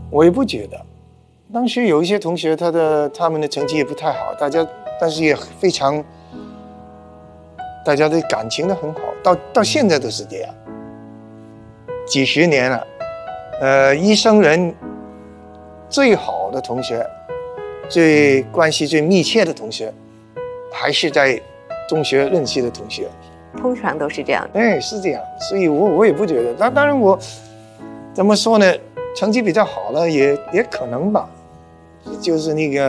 我也不觉得。当时有一些同学，他们的成绩也不太好，但是也非常，大家的感情都很好，到现在都是这样。几十年了，一生人最好的同学，关系最密切的同学，还是在中学认识的同学。 通常都是这样。 哎，是这样，所以我也不觉得。当然我怎么说呢？成绩比较好了，也可能吧。就是那个，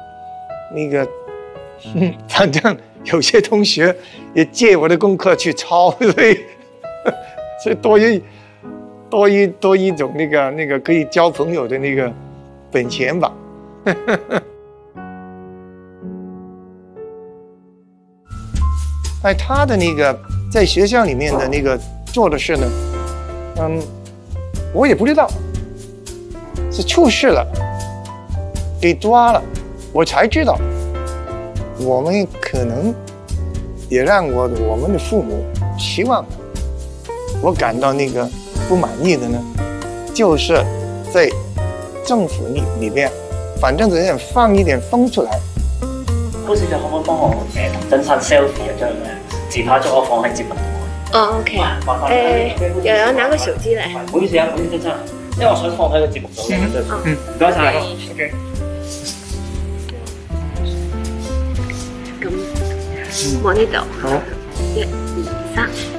反正有些同学也借我的功课去抄，所以多一种那个可以交朋友的那个本钱吧。他的那个在学校里面的那个做的事呢，我也不知道，是出事了，给抓了，我才知道。我们可能也让我们的父母希望我感到那个不满意的呢，就是在政府里边，反正只想放一點風出嚟。 高小姐可唔可以幫我整晒 selfie 一張自拍咗，我放喺節目度。 哦 ，OK。有人拿個手機嚟。 唔好意思啊，唔好意思真係，因為我想放喺個節目度嘅。唔該晒。OK。 咁望呢度。好。1、2、3。